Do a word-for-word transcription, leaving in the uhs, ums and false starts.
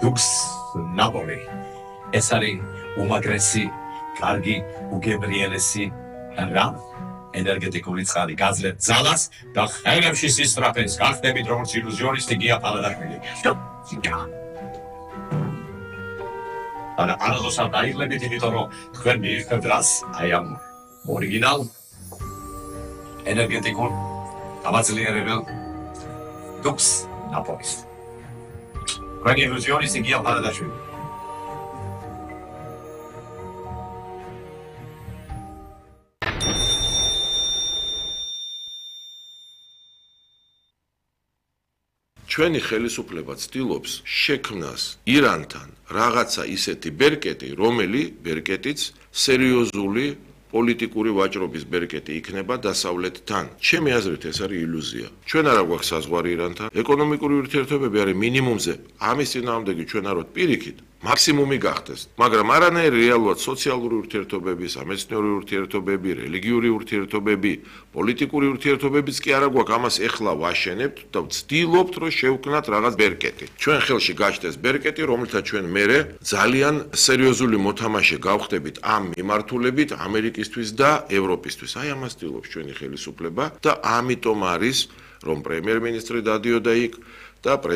Dux Napoli. ეს არის უმაგრესი, კარგი, უგებრიელესი რა ენერგეტიკული წყალი გაძლევთ ძალას და ხელებში სისწრაფეს. გახდებით როგორც ილუზიონისტი გია პალადაშვილი. არა არასდროს არ დაიღლებით, იმიტომ რომ თქვენ მიიღებთ რას აი ამ ორიგინალ ენერგეტიკულ გამაძლიერებელ Dux Napolis. თქვენი ილუზიონისტი გია პალადაშვილი. ჩვენი ხელისუფლება ცდილობს შექმნას ირანთან რაღაცა ისეთი ბერკეტი, რომელი ბერკეტიც სერიოზული პოლიტიკური ვაჭრობის ბერკეტი იქნება დასავლეთთან. ჩემი აზრით ეს არის ილუზია. ჩვენ არა გვაქვს საზღვარი ირანთან, ეკონომიკური ურთიერთობები არის მინიმუმზე. ამის წინააღმდეგი ჩვენ არ ვართ პირიქით, მაქსიმუმი გახდეს. მაგრამ არანაირი რეალურად სოციალური ურთიერთობები, სამეცნიერო ურთიერთობები, რელიგიური ურთიერთობები, პოლიტიკური ურთიერთობებიც კი არა გვაქვს. ამას ეხლა ვაშენებთ და ვცდილობთ, რომ შევქმნათ რაღაც ბერკეტი. ჩვენ ხელში გაჩნდეს ბერკეტი, რომელთა ჩვენ მერე ძალიან სერიოზული მოთამაშე გავხდებით ამ მიმართულებით ამერიკისთვის და ევროპისთვის. აი ამას ცდილობს ჩვენი ხელისუფლება და ამიტომ არის, რომ პრემიერ-მინისტრი დადიოდა იქ და